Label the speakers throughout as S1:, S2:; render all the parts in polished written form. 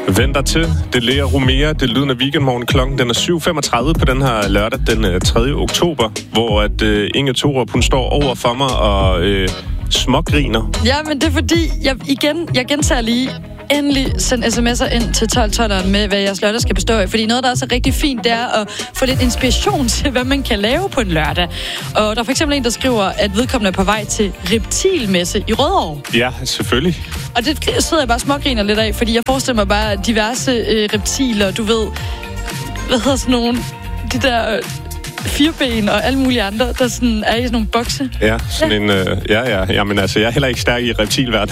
S1: Vend dig til. Det lærer Romea, det lyden af weekendmorgen. Klokken den er 7.35 på den her lørdag, den 3. oktober, hvor at Inge Thorup, hun står over for mig og smågriner.
S2: Ja, men det er fordi, jeg gentager lige, endelig send sms'er ind til 1212'eren med, hvad jeres lørdag skal bestå af. Fordi noget, der også er rigtig fint, det er at få lidt inspiration til, hvad man kan lave på en lørdag. Og der er for eksempel en, der skriver, at vedkommende er på vej til reptilmesse i Rødovre.
S1: Ja, selvfølgelig.
S2: Og det sidder jeg bare smågriner lidt af, fordi jeg forestiller mig bare diverse reptiler, du ved, hvad hedder sådan nogle, de der fireben og alle mulige andre, der sådan er i sådan nogle bokse.
S1: Ja, sådan en... Jamen altså, jeg er heller ikke stærk i reptilverden,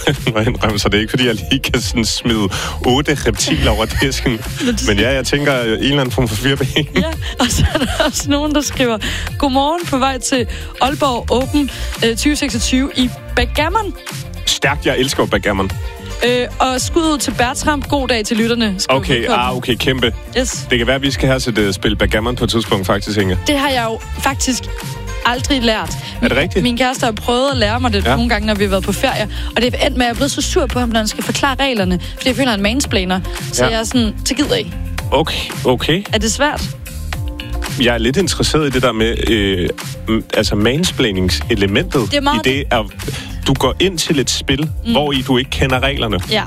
S1: så det er ikke, fordi jeg lige kan sådan smide 8 reptiler over disken. Men ja, jeg tænker en eller anden form for fireben.
S2: Ja, og så er der også nogen, der skriver, godmorgen på vej til Aalborg Open 2026 i backgammon.
S1: Stærkt, jeg elsker backgammon.
S2: Og skud ud til Bertram. God dag til lytterne.
S1: Okay, kæmpe.
S2: Yes.
S1: Det kan være, at vi skal have set spil backgammon på et tidspunkt, faktisk, Inge.
S2: Det har jeg jo faktisk aldrig lært.
S1: Er det rigtigt?
S2: Min kæreste har prøvet at lære mig det nogle gange, når vi har været på ferie. Og det er endt med, at jeg er blevet så sur på ham, når han skal forklare reglerne. Fordi jeg føler, han mansplainer. Så jeg er sådan, så gider ikke.
S1: Okay.
S2: Er det svært?
S1: Jeg er lidt interesseret i det der med mansplainingselementet.
S2: Det er meget...
S1: I det er, du går ind til et spil, hvor du ikke kender reglerne.
S2: Ja.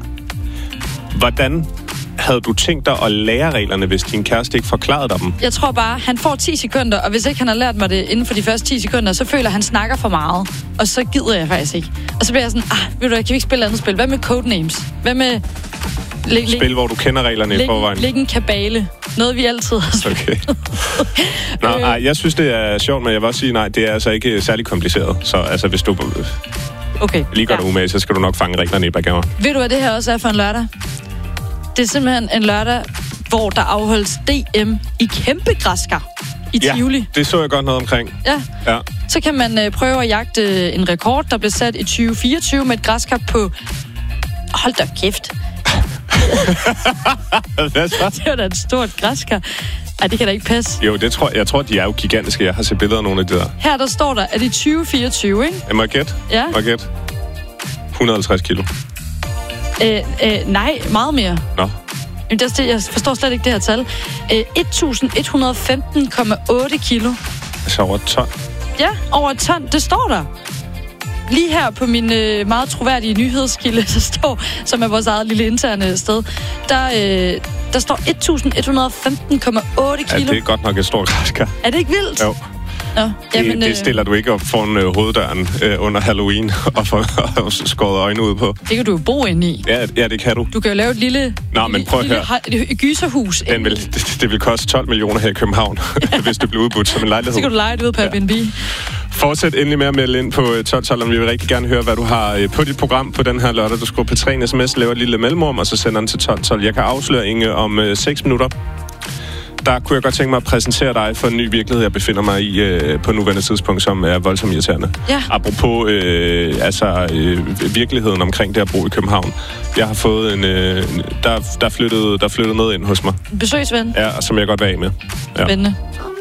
S1: Hvordan havde du tænkt dig at lære reglerne, hvis din kæreste ikke forklarede dig dem?
S2: Jeg tror bare, han får 10 sekunder, og hvis ikke han har lært mig det inden for de første 10 sekunder, så føler jeg, at han snakker for meget. Og så gider jeg faktisk ikke. Og så bliver jeg sådan, ved du, kan vi ikke spille andet spil? Hvad med Codenames? Hvad med...
S1: Spil, hvor du kender reglerne i forvejen.
S2: Læg en kabale. Noget, vi altid har spillet.
S1: Okay. Jeg synes, det er sjovt, men jeg vil også sige, nej, det er altså ikke særlig kompliceret. Så altså, hvis du lige gør det umage, så skal du nok fange reglerne i backgammon.
S2: Ved du, hvad det her også er for en lørdag? Det er simpelthen en lørdag, hvor der afholdes DM i kæmpe græskar i Tivoli.
S1: Ja, det så jeg godt noget omkring.
S2: Ja. Så kan man prøve at jagte en rekord, der blev sat i 2024 med et græskar på... Hold da kæft.
S1: Hvad så?
S2: Det var da et stort græskar. Ej, det kan da ikke passe.
S1: Jo, jeg tror, de er jo gigantiske. Jeg har set billeder af nogle af de der.
S2: Her der står der, at det er 2024, ikke?
S1: Må jeg gætte?
S2: Ja.
S1: 150 kilo.
S2: Nej, meget mere.
S1: Nå.
S2: Jeg forstår slet ikke det her tal. 1115,8 kilo.
S1: Altså over et ton?
S2: Ja, over et ton. Det står der. Lige her på min meget troværdige nyhedskilde, der står, som er vores eget lille interne sted, der står 1115,8 kilo.
S1: Ja, det er godt nok et stort græskar.
S2: Er det ikke vildt?
S1: Jo.
S2: Nå,
S1: det stiller du ikke op foran hoveddøren under Halloween og får skåret øjne ud på.
S2: Det kan du jo bo inde i.
S1: Ja, det kan du.
S2: Du kan jo lave et lille gyserhus.
S1: Det vil koste 12 millioner her i København, hvis det bliver udbudt som en lejlighed.
S2: Så kan du leje det ud på Airbnb.
S1: Fortsæt endelig med at melde ind på 1212, vi vil rigtig gerne høre, hvad du har på dit program på den her lørdag. Du skriver P3 en sms, laver et lille mellemrum, og så sender den til 1212. Jeg kan afsløre, Inge, om 6 minutter. Der kunne jeg godt tænke mig at præsentere dig for en ny virkelighed, jeg befinder mig i på nuværende tidspunkt, som er voldsomt irriterende.
S2: Ja.
S1: Apropos virkeligheden omkring det at bo i København. Jeg har fået der flyttede noget ind hos mig.
S2: Besøgsven?
S1: Ja, som jeg godt vil af med. Ja.
S2: Spændende.